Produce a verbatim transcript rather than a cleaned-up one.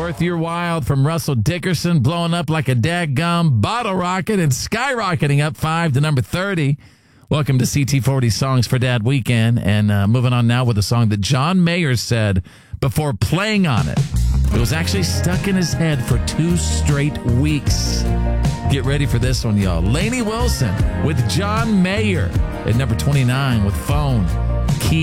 Worth Your While from Russell Dickerson, blowing up like a dadgum bottle rocket and skyrocketing up five to number thirty. Welcome to C T forty Songs for Dad Weekend. And uh, moving on now with a song that John Mayer said before playing on it. It was actually stuck in his head for two straight weeks. Get ready for this one, y'all. Lainey Wilson with John Mayer at number twenty-nine with Phone.